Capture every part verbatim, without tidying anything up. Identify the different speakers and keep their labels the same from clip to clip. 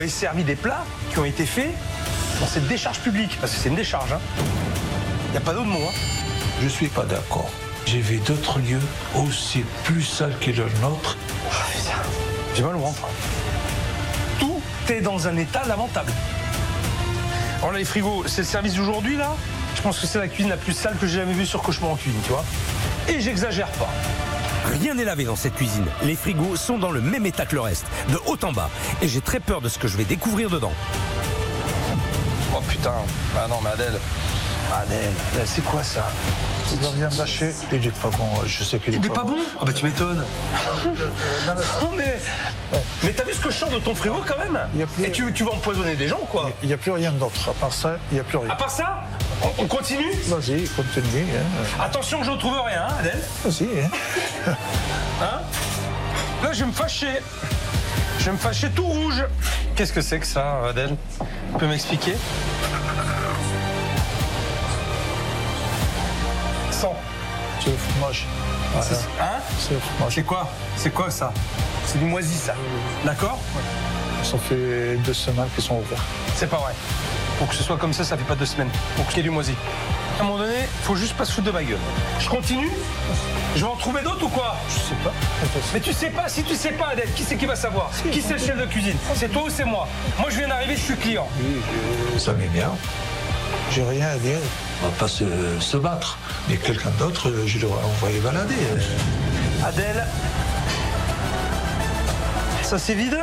Speaker 1: J'ai servi des plats qui ont été faits dans cette décharge publique, parce que c'est une décharge. Il hein. n'y a pas d'autre mot. Hein.
Speaker 2: Je suis pas d'accord. J'ai vu d'autres lieux aussi plus sales que le nôtre.
Speaker 1: Oh, putain, j'ai mal au ventre. Tout est dans un état lamentable. Alors là, les frigos, c'est le service d'aujourd'hui, là. Je pense que c'est la cuisine la plus sale que j'ai jamais vue sur Cauchemar en cuisine, tu vois. Et j'exagère pas.
Speaker 3: Rien n'est lavé dans cette cuisine. Les frigos sont dans le même état que le reste, de haut en bas. Et j'ai très peur de ce que je vais découvrir dedans.
Speaker 1: Oh putain, ah non mais Adèle, Adèle, Adèle c'est quoi ça?
Speaker 2: C'est de la viande hachée. Il est pas bon, je sais qu'il est
Speaker 1: Il est
Speaker 2: pas,
Speaker 1: pas bon. Ah bah tu m'étonnes. Non mais, mais t'as vu ce que je sors de ton frigo quand même?
Speaker 2: Plus...
Speaker 1: Et tu, tu vas empoisonner des gens quoi?
Speaker 2: Il n'y a plus rien d'autre, à part ça, il n'y a plus rien.
Speaker 1: À part ça? On, on continue?
Speaker 2: Vas-y, continue. Hein.
Speaker 1: Attention que je ne retrouve rien, hein, Adèle?
Speaker 2: Vas-y. Hein.
Speaker 1: Hein? Là je vais me fâcher. Je vais me fâcher tout rouge. Qu'est-ce que c'est que ça, Adèle? Tu peux m'expliquer? Sans.
Speaker 2: C'est le fromage.
Speaker 1: Voilà. Hein?
Speaker 2: C'est le fromage.
Speaker 1: C'est quoi? C'est quoi ça? C'est du moisi ça. D'accord?
Speaker 2: Ça fait deux semaines qu'ils sont ouverts.
Speaker 1: C'est pas vrai. Pour que ce soit comme ça, ça fait pas deux semaines. Pour qu'il y ait du moisi. À un moment donné, faut juste pas se foutre de ma gueule. Je continue? Je vais en trouver d'autres ou quoi?
Speaker 2: Je sais pas.
Speaker 1: Mais tu sais pas, si tu sais pas, Adèle, qui c'est qui va savoir? Qui c'est le chef de cuisine? C'est toi ou c'est moi? Moi, je viens d'arriver, je suis client.
Speaker 2: Oui, je... ça m'est bien. J'ai rien à dire. On va pas se, se battre. Mais quelqu'un d'autre, je l'aurais envoyé balader.
Speaker 1: Adèle, ça c'est vide?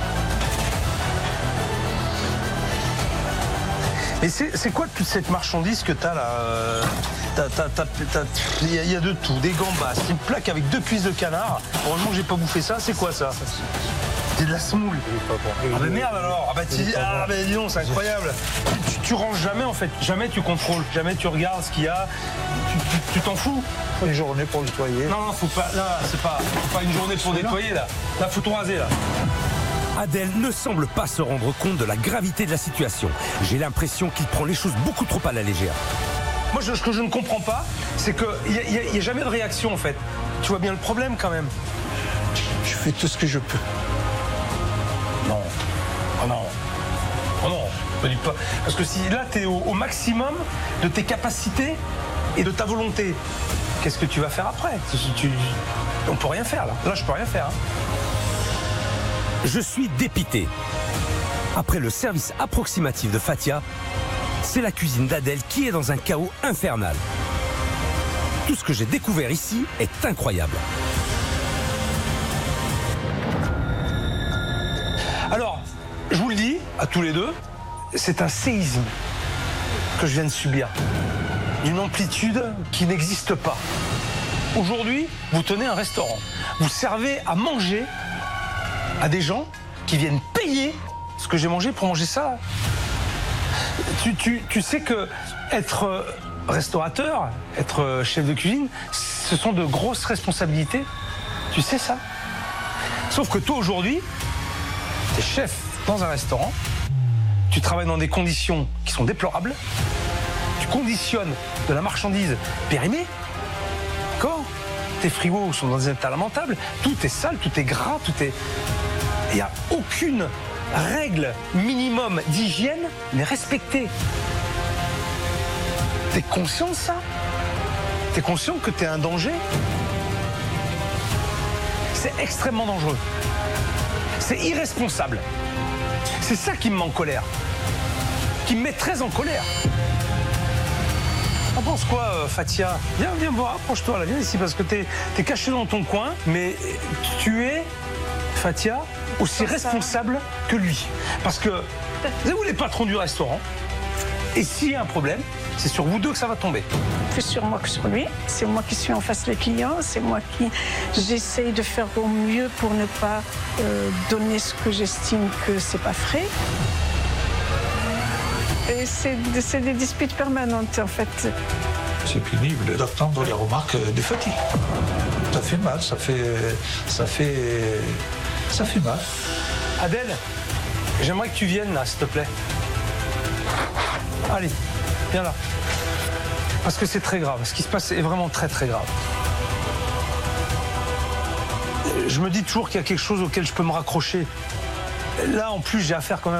Speaker 1: Mais c'est quoi toute cette marchandise que t'as là? Il y, y a de tout, des gambas, une plaque avec deux cuisses de canard. Heureusement que j'ai pas bouffé ça, c'est quoi ça? C'est de la semoule. Ah bah merde alors, ah bah, ah bah dis donc, c'est incroyable. Tu, tu ranges jamais en fait, jamais tu contrôles, jamais tu regardes ce qu'il y a. Tu t'en fous?
Speaker 2: Une journée pour nettoyer.
Speaker 1: Non, non, faut pas, là, c'est pas, faut pas une journée pour nettoyer là. Là, faut tout raser là.
Speaker 3: Adèle ne semble pas se rendre compte de la gravité de la situation. J'ai l'impression qu'il prend les choses beaucoup trop à la légère.
Speaker 1: Moi, je, ce que je ne comprends pas, c'est qu'il n'y a, a, a jamais de réaction, en fait. Tu vois bien le problème, quand même.
Speaker 2: Je fais tout ce que je peux.
Speaker 1: Non. Oh non. Oh non. Ne dis pas. Parce que si là, tu es au, au maximum de tes capacités et de ta volonté, qu'est-ce que tu vas faire après? tu, tu, On peut rien faire, là. Là, je peux rien faire. Hein.
Speaker 3: Je suis dépité. Après le service approximatif de Fatia, c'est la cuisine d'Adèle qui est dans un chaos infernal. Tout ce que j'ai découvert ici est incroyable.
Speaker 1: Alors, je vous le dis, à tous les deux, c'est un séisme que je viens de subir. D'une amplitude qui n'existe pas. Aujourd'hui, vous tenez un restaurant. Vous servez à manger à des gens qui viennent payer ce que j'ai mangé pour manger ça. Tu, tu, tu sais que être restaurateur, être chef de cuisine, ce sont de grosses responsabilités. Tu sais ça? Sauf que toi aujourd'hui, tu es chef dans un restaurant, tu travailles dans des conditions qui sont déplorables, tu conditionnes de la marchandise périmée, d'accord? Tes frigos sont dans un état lamentable, tout est sale, tout est gras, tout est... Il n'y a aucune règle minimum d'hygiène n'est respectée. T'es conscient de ça? T'es conscient que t'es un danger? C'est extrêmement dangereux. C'est irresponsable. C'est ça qui me met en colère. Qui me met très en colère. T'en penses quoi, euh, Fatia? Viens, viens voir, approche-toi là, viens ici, parce que t'es t'es caché dans ton coin, mais tu es, Fatia, aussi responsable que lui. Parce que vous êtes vous les patrons du restaurant, et s'il y a un problème, c'est sur vous deux que ça va tomber.
Speaker 4: Plus sur moi que sur lui. C'est moi qui suis en face des clients, c'est moi qui j'essaye de faire au mieux pour ne pas euh, donner ce que j'estime que c'est pas frais. Et c'est des disputes permanentes en fait.
Speaker 2: C'est pénible d'entendre les remarques des fatigues. Ça fait mal, ça fait... ça fait... ça fait mal.
Speaker 1: Adèle, j'aimerais que tu viennes là, s'il te plaît. Allez, viens là. Parce que c'est très grave. Ce qui se passe est vraiment très très grave. Je me dis toujours qu'il y a quelque chose auquel je peux me raccrocher. Là, en plus, j'ai affaire quand même